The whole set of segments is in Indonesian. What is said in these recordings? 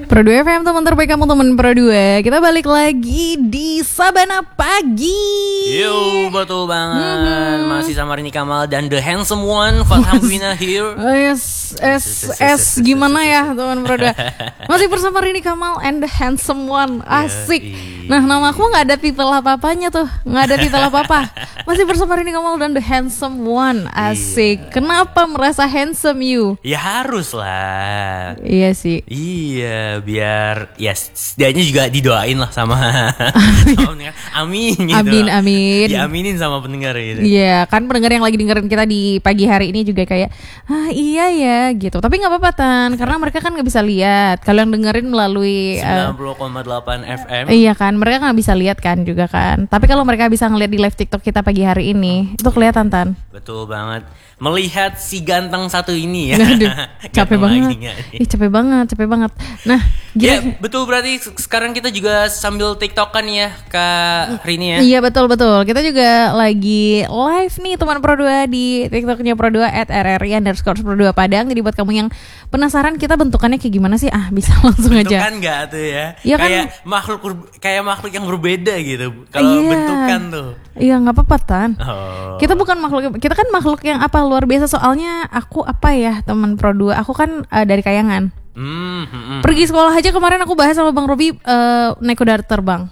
Pro 2 FM, teman terbaik kamu, teman Pro 2. Kita balik lagi di Sabana Pagi. Yo, betul banget. Masih sama Rini Kamal dan the handsome one Fatham Gwina here. Gimana ya teman Pro 2? Masih bersama Rini Kamal and the handsome one. Asik. Nah, nama aku gak ada titel apa-apanya tuh. Gak ada titel apa-apa. Masih bersama Rini Kamal dan the handsome one. Asik. Kenapa merasa handsome you? Ya harus lah. Iya sih. Iya, biar ya setidaknya juga didoain lah sama pendengar. Amin gitu. Amin. Diaminin sama pendengar gitu. Iya, kan pendengar yang lagi dengerin kita di pagi hari ini juga kayak iya ya gitu. Tapi nggak apa-apa Tan, karena mereka kan nggak bisa lihat. Kalau yang dengerin melalui 90,8 FM. Iya kan, mereka nggak bisa lihat kan juga kan. Tapi kalau mereka bisa ngeliat di live TikTok kita pagi hari ini, itu kelihatan Tan. Betul banget. Melihat si ganteng satu ini ya. Aduh, capek banget. Capek banget. Nah, ya betul, berarti sekarang kita juga sambil TikTokan ya Kak Rini ya. Iya betul. Kita juga lagi live nih teman Pro 2 di TikToknya Pro 2 @rri_Pro2 Padang. Jadi buat kamu yang penasaran kita bentukannya kayak gimana sih? Bisa langsung aja. Bentukan nggak tuh ya? Ya kayak kan? makhluk yang berbeda gitu. Kalau bentukan tuh. Iya nggak apa-apa Tan. Kita Kita kan makhluk yang luar biasa. Soalnya aku teman Pro 2. Aku kan dari Kayangan. Pergi sekolah aja kemarin aku bahas sama Bang Robi naik kuda terbang.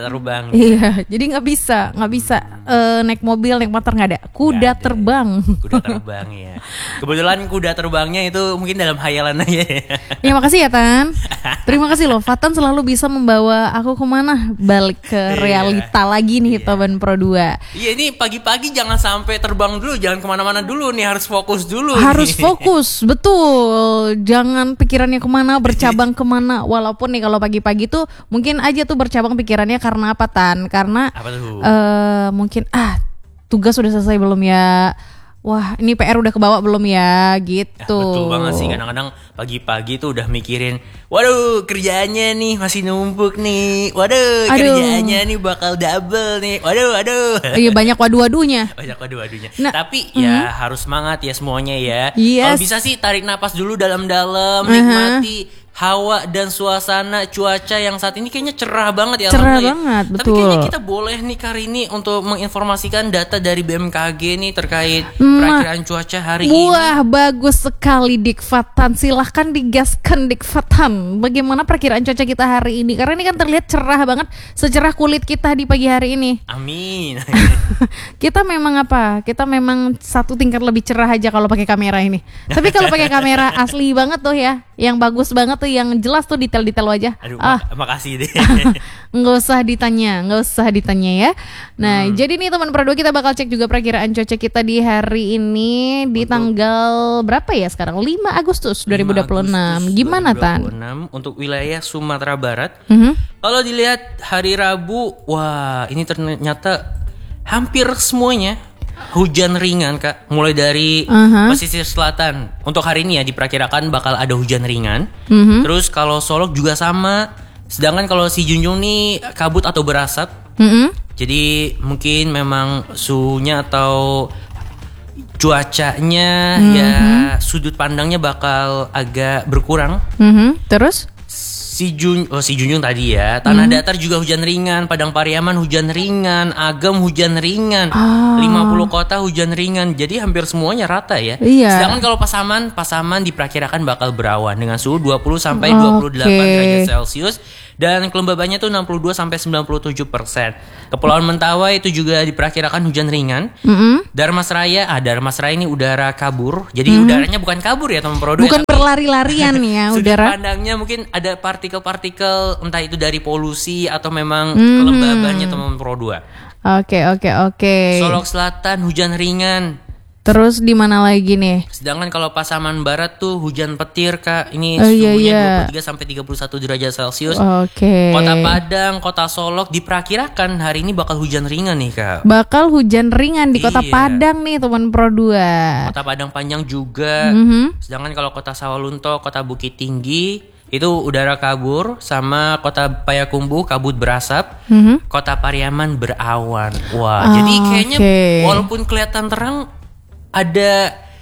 Iya, jadi nggak bisa naik mobil, naik motor, nggak ada. Kuda terbang ya. Kebetulan kuda terbangnya itu mungkin dalam hayalan aja ya. Ya makasih ya Tan. Terima kasih loh, Fatan selalu bisa membawa aku kemana, balik ke realita lagi nih teman Pro 2. Iya, ini pagi-pagi jangan sampai terbang dulu, jangan kemana-mana dulu nih, harus fokus dulu. Fokus, betul. Jangan pikirannya kemana, bercabang kemana. Walaupun nih kalau pagi-pagi tuh mungkin aja tuh bercabang pikirannya karena apa Tan? Karena mungkin tugas udah selesai belum ya? Wah, ini PR udah kebawa belum ya? Gitu. Betul banget sih, kadang-kadang pagi-pagi tuh udah mikirin, waduh kerjaannya nih masih numpuk nih. Waduh, kerjaannya nih bakal double nih. Waduh. Iya, banyak waduh-waduhnya. Nah, tapi ya harus semangat ya semuanya ya. Yes. Kalau bisa sih tarik napas dulu dalam-dalam, nikmati hawa dan suasana cuaca yang saat ini kayaknya cerah banget ya. Cerah banget, betul. Tapi kayaknya kita boleh nih kali ini untuk menginformasikan data dari BMKG nih terkait perakiraan cuaca hari ini. Wah, bagus sekali Dik Fatan. Silahkan digaskan Dik Fatan. Bagaimana perakiraan cuaca kita hari ini? Karena ini kan terlihat cerah banget, secerah kulit kita di pagi hari ini. Amin. Kita memang satu tingkat lebih cerah aja kalau pakai kamera ini. Tapi kalau pakai kamera asli banget tuh ya, yang bagus banget tuh, yang jelas tuh detail-detail wajah. Aduh, makasih deh. Nggak usah ditanya ya. Nah, jadi nih teman Pro 2 kita bakal cek juga perakiraan cuaca kita di hari ini di tanggal berapa ya sekarang? 5 Agustus 2026. Gimana Tan? Untuk wilayah Sumatera Barat. Kalau dilihat hari Rabu, wah ini ternyata hampir semuanya hujan ringan Kak, mulai dari pesisir selatan. Untuk hari ini ya diperkirakan bakal ada hujan ringan. Terus kalau Solok juga sama. Sedangkan kalau si Junjung nih kabut atau berasap. Jadi mungkin memang suhunya atau cuacanya ya sudut pandangnya bakal agak berkurang. Terus? Si Junjung tadi ya, Tanah Datar juga hujan ringan, Padang Pariaman hujan ringan, Agam hujan ringan, 50 kota hujan ringan, jadi hampir semuanya rata ya. Sedangkan kalau Pasaman diperkirakan bakal berawan dengan suhu 20 sampai 28 derajat Celcius dan kelembabannya tuh 62 sampai 97%. Kepulauan Mentawai itu juga diperkirakan hujan ringan. Darmasraya ini udara kabur, jadi udaranya bukan kabur ya teman Pro 2. Bukan berlari-larian ya udara. Sudut pandangnya mungkin ada partikel-partikel entah itu dari polusi atau memang kelembabannya teman Pro 2. Oke. Solok Selatan hujan ringan. Terus di mana lagi nih? Sedangkan kalau Pasaman Barat tuh hujan petir Kak. Ini suhunya 23 sampai 31 derajat Celcius. Kota Padang, Kota Solok diperkirakan hari ini bakal hujan ringan nih Kak. Bakal hujan ringan di Kota Padang nih teman Pro 2. Kota Padang Panjang juga. Sedangkan kalau Kota Sawalunto, Kota Bukit Tinggi itu udara kabur, sama Kota Payakumbuh kabut berasap, Kota Pariaman berawan. Wah, jadi kayaknya walaupun kelihatan terang ada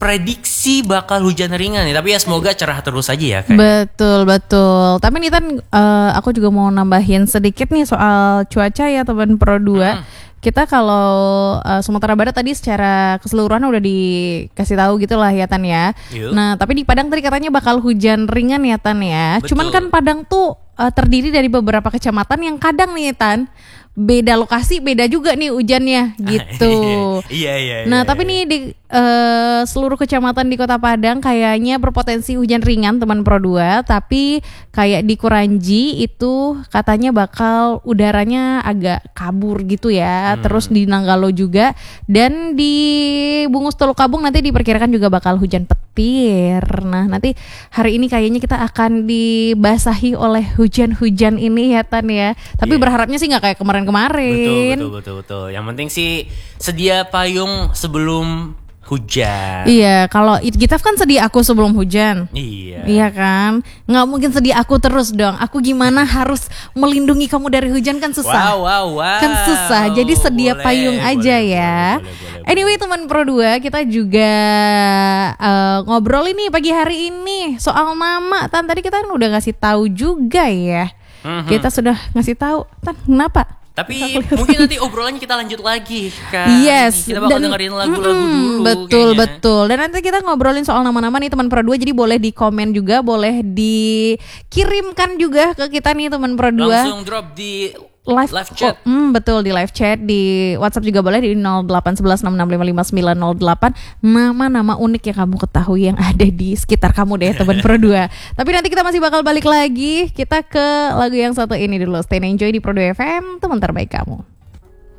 prediksi bakal hujan ringan nih. Tapi ya semoga cerah terus aja ya kayak. Betul. Tapi nih Tan, aku juga mau nambahin sedikit nih soal cuaca ya teman Pro 2. Kita kalau Sumatera Barat tadi secara keseluruhan udah dikasih tahu gitu lah ya Tan ya. Nah tapi di Padang tadi katanya bakal hujan ringan ya Tan ya. Betul. Cuman kan Padang tuh terdiri dari beberapa kecamatan yang kadang nih Tan beda lokasi, beda juga nih hujannya gitu. Iya. Nah tapi nih di seluruh kecamatan di Kota Padang kayaknya berpotensi hujan ringan teman Pro 2. Tapi kayak di Kuranji itu katanya bakal udaranya agak kabur gitu ya. Terus di Nanggalo juga. Dan di Bungus Teluk Kabung nanti diperkirakan juga bakal hujan petir. Nah nanti hari ini kayaknya kita akan dibasahi oleh hujan-hujan ini ya Tan ya. Tapi berharapnya sih gak kayak kemarin-kemarin. Betul. Yang penting sih sedia payung sebelum hujan. Iya, kalau kita kan sedia aku sebelum hujan. Iya kan, nggak mungkin sedia aku terus dong. Aku gimana harus melindungi kamu dari hujan kan susah. Wow. Kan susah. Jadi sedia payung aja ya. Boleh. Anyway teman Pro 2, kita juga ngobrol ini pagi hari ini soal nama. Tan tadi kita kan udah ngasih tahu juga ya. Kita sudah ngasih tahu. Tan kenapa? Tapi mungkin nanti obrolannya kita lanjut lagi kan. Yes. Kita bakal dengerin lagu-lagu dulu. Betul. Dan nanti kita ngobrolin soal nama-nama nih teman Pro 2. Jadi boleh di komen juga, boleh dikirimkan juga ke kita nih teman Pro 2. Langsung drop di live chat. Betul, di live chat. Di WhatsApp juga boleh di 081166555908. Nama-nama unik yang kamu ketahui yang ada di sekitar kamu deh teman Pro 2. Tapi nanti kita masih bakal balik lagi. Kita ke lagu yang satu ini dulu. Stay and enjoy di Pro 2 FM, teman terbaik kamu.